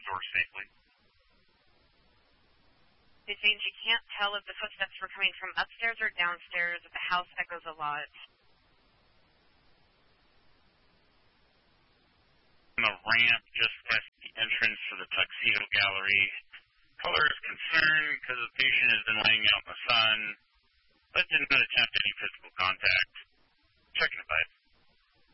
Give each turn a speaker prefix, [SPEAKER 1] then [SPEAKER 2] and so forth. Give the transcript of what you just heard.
[SPEAKER 1] door safely.
[SPEAKER 2] It means you can't tell if the footsteps were coming from upstairs or downstairs, if the house echoes a lot.
[SPEAKER 1] On the ramp just past the entrance to the tuxedo gallery. Caller is concerned because the patient has been laying out in the sun, but did not attempt any physical contact. Checking the pipe.